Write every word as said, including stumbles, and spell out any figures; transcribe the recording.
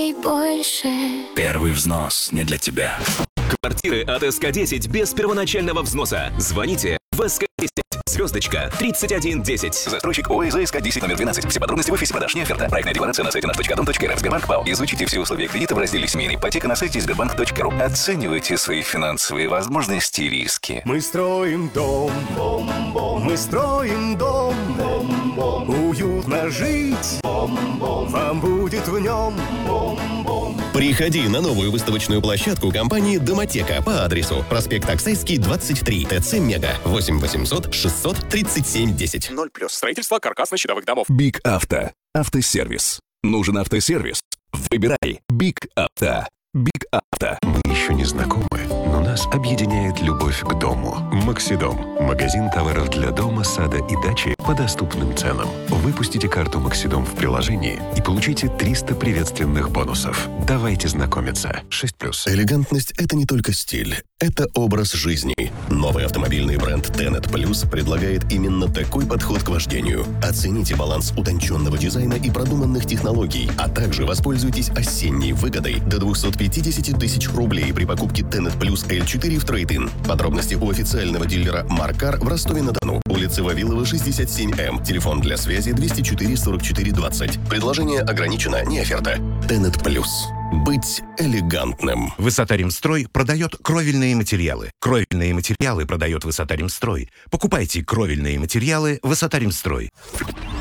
и больше. Первый взнос не для тебя. Квартиры от эс ка десять без первоначального взноса. Звоните в эс ка десять, звездочка, тридцать один десять. Застройщик ОАЗ эс ка десять номер двенадцать. Все подробности в офисе продаж. Не оферта. Проектная декларация на сайте наш точка дом точка эр эф. Сбербанк ПАО. Изучите все условия кредита в разделе «Семейная ипотека» на сайте сбербанк точка ру. Оценивайте свои финансовые возможности и риски. Мы строим дом, бом-бом. Мы строим дом, бом-бом. Уютно жить, бом-бом. Вам будет в нем, бом-бом. Приходи на новую выставочную площадку компании «Домотека» по адресу проспект Оксайский, двадцать три, ТЦ «Мега», восемь восемьсот шестьсот тридцать семь десять. ноль плюс. Строительство каркасно-щитовых домов. Биг Авто. Автосервис. Нужен автосервис? Выбирай Биг Авто. Биг Авто. Мы еще не знакомы, но нас объединяет любовь к дому. Максидом. Магазин товаров для дома, сада и дачи по доступным ценам. Выпустите карту Максидом в приложении и получите триста приветственных бонусов. Давайте знакомиться. шесть плюс. Элегантность — это не только стиль, это образ жизни. Новый автомобильный бренд Tenet Plus предлагает именно такой подход к вождению. Оцените баланс утонченного дизайна и продуманных технологий, а также воспользуйтесь осенней выгодой до двести пятьдесят тысяч рублей при покупке Tenet Plus эл четыре в трейд-ин. Подробности у официального дилера Маркар в Ростове-на-Дону. Улица Вавилова, шестьдесят семь эм. Телефон для связи двести четыре сорок четыре двадцать. Предложение ограничено, не оферта. Tenet Plus. Быть элегантным. Высота-Ремстрой продает кровельные материалы. Кровельные материалы продает Высота-Ремстрой. Покупайте кровельные материалы Высота-Ремстрой.